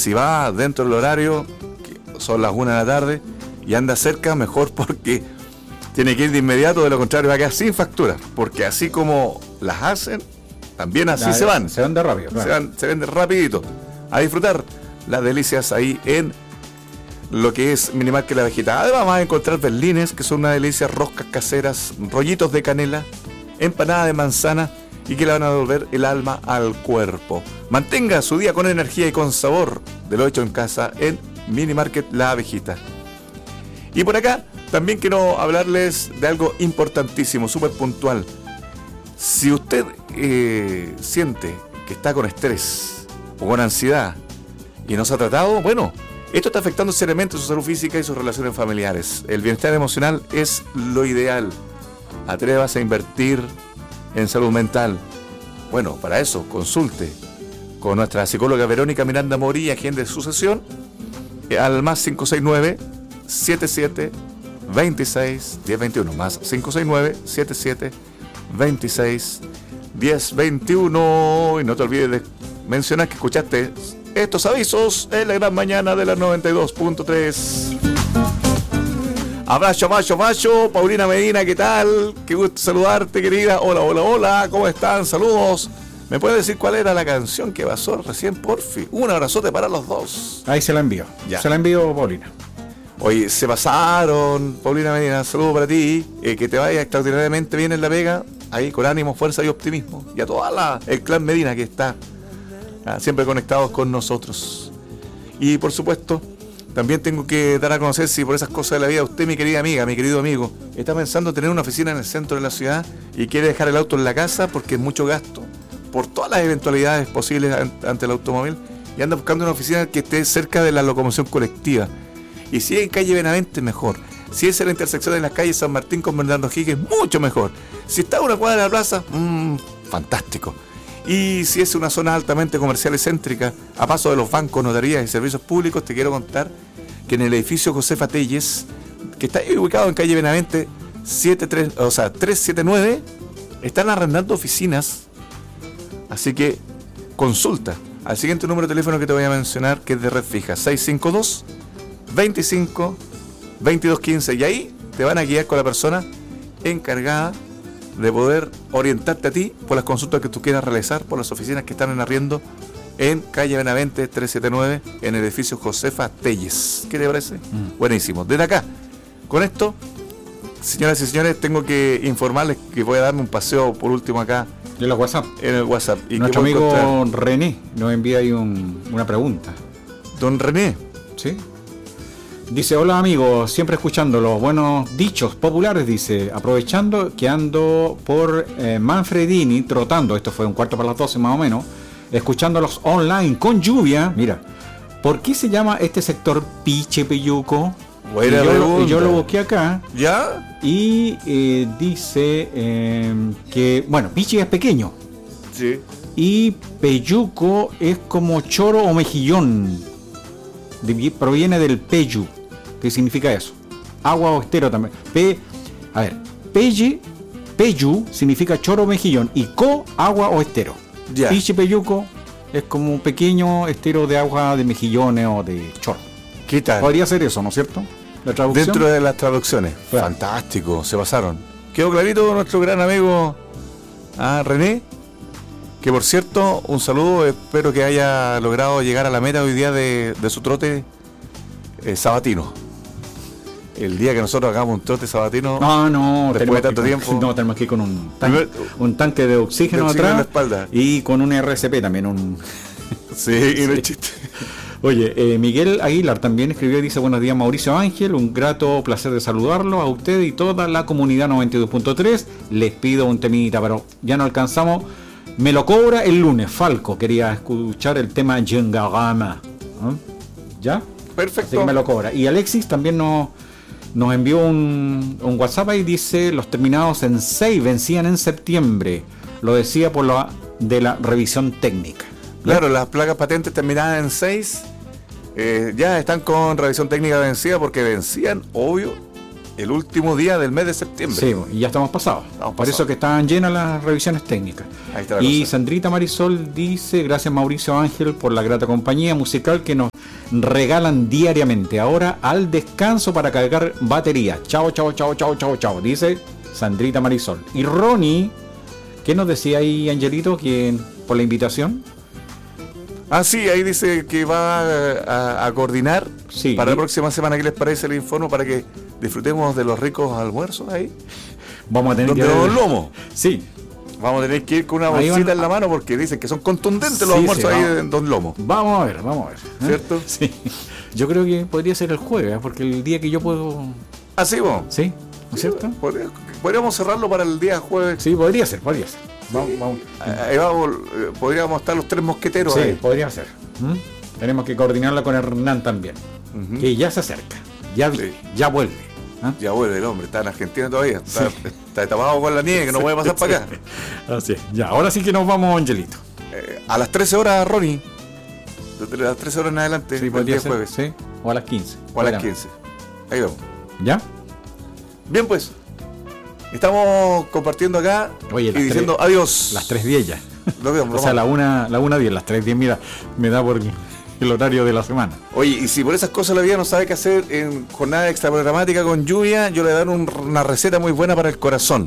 si va dentro del horario, que son las 1 de la tarde, y anda cerca, mejor, porque tiene que ir de inmediato, de lo contrario va a quedar sin factura, porque así como las hacen, también así se van. Se van de rápido. Claro. Se venden rapidito. A disfrutar las delicias ahí en lo que es Minimarket La Vejita. Además vas a encontrar berlines, que son una delicia, roscas caseras, rollitos de canela, empanada de manzana, y que le van a devolver el alma al cuerpo. Mantenga su día con energía y con sabor de lo hecho en casa en Minimarket La Abejita. Y por acá también quiero hablarles de algo importantísimo, súper puntual. Si usted siente que está con estrés o con ansiedad y no se ha tratado, bueno, esto está afectando seriamente su salud física y sus relaciones familiares. El bienestar emocional es lo ideal. Atrévase a invertir en salud mental. Bueno, para eso consulte con nuestra psicóloga Verónica Miranda Mori, agende su sesión al más 569 77 26 1021, más 569 77 26 1021. Y no te olvides de mencionar que escuchaste estos avisos en la gran mañana de la 92.3. Abrazo, macho, Paulina Medina, ¿qué tal? Qué gusto saludarte, querida. Hola, ¿cómo están? Saludos. ¿Me puedes decir cuál era la canción que pasó recién, porfi? Un abrazote para los dos. Ahí se la envío. Ya. Se la envío, Paulina. Oye, se pasaron, Paulina Medina, saludos para ti. Que te vaya extraordinariamente bien en la pega. Ahí con ánimo, fuerza y optimismo. Y a toda el clan Medina que está siempre conectados con nosotros. Y por supuesto, también tengo que dar a conocer si por esas cosas de la vida usted, mi querida amiga, mi querido amigo, está pensando en tener una oficina en el centro de la ciudad y quiere dejar el auto en la casa porque es mucho gasto, por todas las eventualidades posibles ante el automóvil, y anda buscando una oficina que esté cerca de la locomoción colectiva. Y si es en calle Benavente, mejor. Si es en la intersección de las calles San Martín con Bernardo Higgins, mucho mejor. Si está a una cuadra de la plaza, fantástico. Y si es una zona altamente comercial y céntrica, a paso de los bancos, notarías y servicios públicos, te quiero contar que en el edificio Josefa Telles, que está ubicado en calle Benavente 379, están arrendando oficinas. Así que consulta al siguiente número de teléfono que te voy a mencionar, que es de red fija, 652 25 22 15, y ahí te van a guiar con la persona encargada de poder orientarte a ti por las consultas que tú quieras realizar por las oficinas que están en arriendo en calle Benavente 379, en el edificio Josefa Telles. ¿Qué te parece? Buenísimo. Desde acá, con esto, señoras y señores, tengo que informarles que voy a darme un paseo por último acá en los WhatsApp. En el WhatsApp. Y nuestro amigo René nos envía ahí una pregunta. Don René. Sí. Dice, hola amigos, siempre escuchando los buenos dichos populares, dice, aprovechando que ando por Manfredini, trotando, esto fue 11:45 más o menos, escuchándolos online con lluvia, mira, ¿por qué se llama este sector Piche Peyuco? Y yo lo busqué acá. ¿Ya? Y dice que, bueno, Piche es pequeño. Sí. Y Peyuco es como choro o mejillón. Proviene del peyu. ¿Qué significa eso? Agua o estero también. Peyu significa choro o mejillón. Y co, agua o estero. Ya. Piche Peyuco es como un pequeño estero de agua de mejillones o de choro. ¿Qué tal? Podría ser eso, ¿no es cierto? La traducción. Dentro de las traducciones. Claro. Fantástico, se pasaron. Quedó clarito nuestro gran amigo René. Que por cierto, un saludo, espero que haya logrado llegar a la meta hoy día de su trote sabatino. El día que nosotros hagamos un trote sabatino. No, después de tanto tiempo. No, tenemos que ir con un tanque de oxígeno atrás en la espalda. Y con un RCP también. Sí, y no es chiste. Oye, Miguel Aguilar también escribió y dice, buenos días Mauricio Ángel, un grato placer de saludarlo a usted y toda la comunidad 92.3. Les pido un temita, pero ya no alcanzamos. Me lo cobra el lunes. Falco quería escuchar el tema Yengagama. ¿Ya? Perfecto. Así que me lo cobra. Y Alexis también nos envió un WhatsApp y dice, los terminados en 6 vencían en septiembre. Lo decía por de la revisión técnica. Claro, las placas patentes terminadas en 6 ya están con revisión técnica vencida porque vencían, obvio, el último día del mes de septiembre. Sí, y ya estamos pasados. Por eso que estaban llenas las revisiones técnicas. Ahí está la y cosa. Sandrita Marisol dice, gracias Mauricio Ángel por la grata compañía musical que nos regalan diariamente. Ahora al descanso para cargar batería. Chao, chao, chao, chao, chao, chao. Dice Sandrita Marisol. Y Ronnie, ¿qué nos decía ahí, Angelito, por la invitación? Ah, sí, ahí dice que va a coordinar Sí. para la próxima semana. ¿Qué les parece? Le informo para que disfrutemos de los ricos almuerzos ahí. Vamos a tener Donde los lomos. Sí, Vamos a tener que ir con una Ahí bolsita van- en la mano porque dicen que son contundentes los Sí, almuerzos sí, ahí vamos. en Don Lomo. vamos a ver, vamos a ver. ¿Cierto? Sí. Yo creo que podría ser el jueves, porque el día que yo puedo... Ah, sí, vos. ¿Sí? ¿No es cierto? Podríamos cerrarlo para el día jueves. Sí, podría ser, podría ser. Vamos. Ahí vamos, podríamos estar los tres mosqueteros Sí, ahí. podría ser. Tenemos que coordinarla con Hernán también, Ujú. que ya se acerca, ya, Sí. ya vuelve. ¿Ah? Ya vuelve el hombre, está en Argentina todavía. Está tapado con la nieve que no puede pasar para acá. Así es. Ya, ahora sí que nos vamos, Angelito. A las 13 horas, Ronnie. Desde las 13 horas en adelante, Sí, el podría día ser. jueves. Sí, o a las 15. O a las Podríamos. 15. Ahí vamos. ¿Ya? Bien, pues. Estamos compartiendo acá Oye, y las diciendo tres- adiós. Las 3:10 ya. Nos vemos, O sea, vamos. la 1:10, las 3:10, mira, me da por el horario de la semana. Oye, y si por esas cosas la vida no sabe qué hacer en jornada extra programática con lluvia, yo le voy a dar una receta muy buena para el corazón.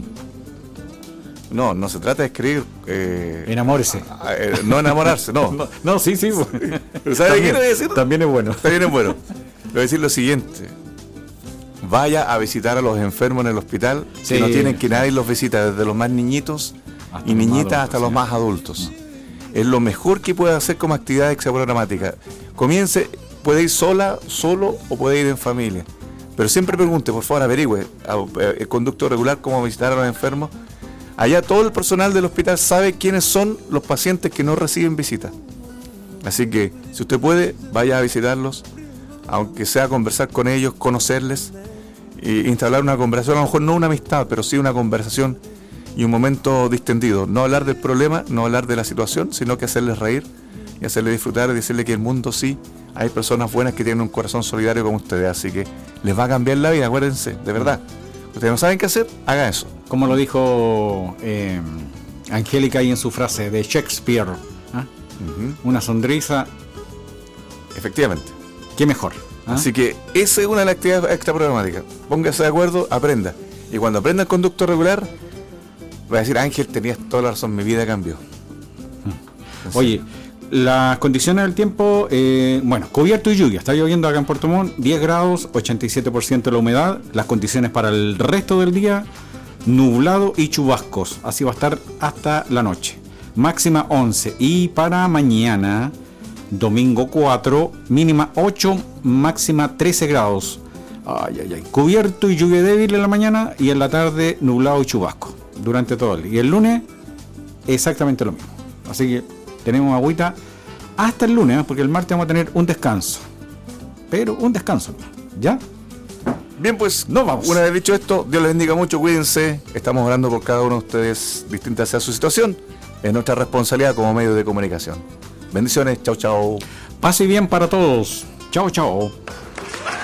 No se trata de escribir. Enamórese. No enamorarse, no. No, sí. ¿Sabe qué le voy a decir? También es bueno. Está bien, es bueno. Le voy a decir lo siguiente. Vaya a visitar a los enfermos en el hospital, Sí. que no tienen que nadie los visita, desde los más niñitos Hasta y los más niñitas adultos, hasta los sí. más adultos. Es lo mejor que puede hacer como actividad extraprogramática. Comience, puede ir sola, solo o puede ir en familia. Pero siempre pregunte, por favor, averigüe el conducto regular cómo visitar a los enfermos. Allá todo el personal del hospital sabe quiénes son los pacientes que no reciben visita. Así que, si usted puede, vaya a visitarlos, aunque sea conversar con ellos, conocerles, e instalar una conversación, a lo mejor no una amistad, pero sí una conversación y un momento distendido. No hablar del problema, no hablar de la situación, sino que hacerles reír y hacerles disfrutar y decirle que el mundo sí, hay personas buenas que tienen un corazón solidario como ustedes, así que les va a cambiar la vida, acuérdense, de verdad. Ustedes no saben qué hacer, haga eso. Como lo dijo Angélica ahí en su frase de Shakespeare. ¿Ah? Una sonrisa, Efectivamente. qué mejor. ¿Ah? Así que esa es una de las actividades extraprogramáticas. Póngase de acuerdo, aprenda. Y cuando aprenda el conducto regular, va a decir, Ángel, tenías toda la razón, mi vida cambió. Oye, las condiciones del tiempo, bueno, cubierto y lluvia. Está lloviendo acá en Puerto Montt, 10 grados, 87% la humedad. Las condiciones para el resto del día, nublado y chubascos. Así va a estar hasta la noche. Máxima 11. Y para mañana, domingo 4, mínima 8, máxima 13 grados. Ay. Cubierto y lluvia débil en la mañana y en la tarde nublado y chubasco durante todo el día. Y el lunes, exactamente lo mismo. Así que tenemos agüita hasta el lunes, porque el martes vamos a tener un descanso. Pero un descanso, ¿ya? Bien, pues, Nos vamos. una vez dicho esto, Dios les bendiga mucho, cuídense. Estamos orando por cada uno de ustedes, distinta sea su situación. Es nuestra responsabilidad como medio de comunicación. Bendiciones, chao, chao. Pase bien para todos. Chao, chao.